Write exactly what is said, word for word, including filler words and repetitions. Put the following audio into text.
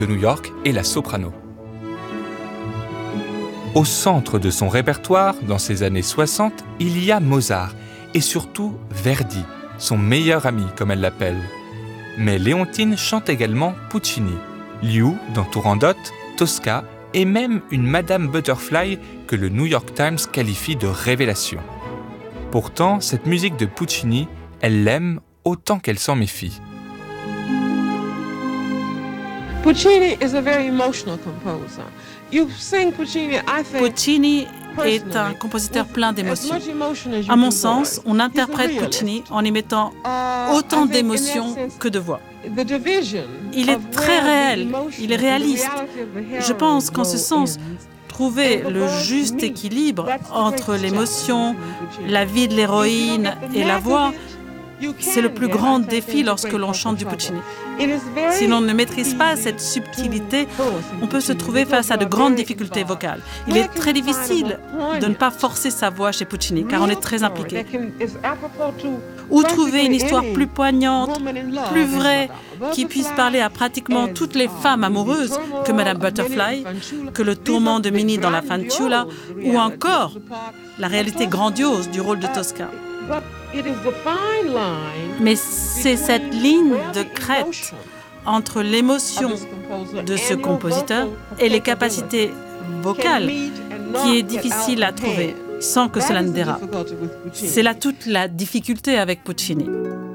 de New York et la soprano. Au centre de son répertoire, dans ces années soixante, il y a Mozart et surtout Verdi, son meilleur ami comme elle l'appelle. Mais Léontine chante également Puccini, Liu dans Turandot, Tosca et même une Madame Butterfly que le New York Times qualifie de révélation. Pourtant, cette musique de Puccini, elle l'aime autant qu'elle s'en méfie. Puccini is a very emotional composer. You sing Puccini, I think, Puccini est un compositeur plein d'émotions. À mon sens, on interprète Puccini en y mettant autant d'émotions que de voix. Il est très réel, il est réaliste. Je pense qu'en ce sens, trouver le juste équilibre entre l'émotion, la vie de l'héroïne et la voix, c'est le plus grand défi lorsque l'on chante du Puccini. Si l'on ne maîtrise pas cette subtilité, on peut se trouver face à de grandes difficultés vocales. Il est très difficile de ne pas forcer sa voix chez Puccini, car on est très impliqué. Ou trouver une histoire plus poignante, plus vraie, qui puisse parler à pratiquement toutes les femmes amoureuses que Madame Butterfly, que le tourment de Minnie dans La Fanciulla, ou encore la réalité grandiose du rôle de Tosca. Mais c'est cette ligne de crête entre l'émotion de ce compositeur et les capacités vocales qui est difficile à trouver sans que cela ne dérape. C'est là toute la difficulté avec Puccini.